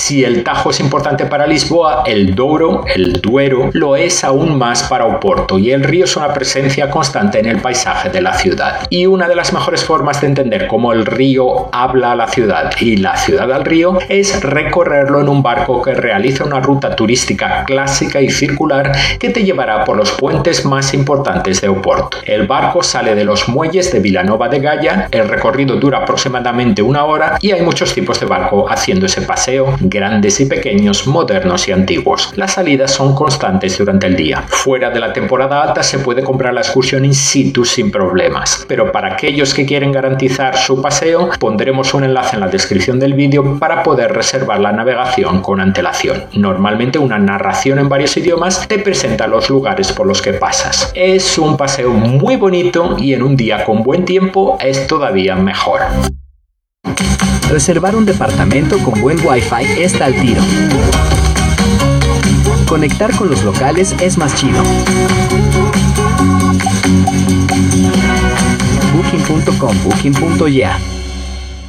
Si el Tajo es importante para Lisboa, el Douro, el Duero, lo es aún más para Oporto, y el río es una presencia constante en el paisaje de la ciudad. Y una de las mejores formas de entender cómo el río habla a la ciudad y la ciudad al río es recorrerlo en un barco que realiza una ruta turística clásica y circular que te llevará por los puentes más importantes de Oporto. El barco sale de los muelles de Vilanova de Gaia, el recorrido dura aproximadamente 1 hora y hay muchos tipos de barco haciendo ese paseo, grandes y pequeños, modernos y antiguos. Las salidas son constantes durante el día. Fuera de la temporada alta se puede comprar la excursión in situ sin problemas, pero para aquellos que quieren garantizar su paseo, pondremos un enlace en la descripción del vídeo para poder reservar la navegación con antelación. Normalmente una narración en varios idiomas te presenta los lugares por los que pasas. Es un paseo muy bonito y en un día con buen tiempo es todavía mejor. Reservar un departamento con buen Wi-Fi está al tiro. Conectar con los locales es más chido. Booking.com, Booking.ya.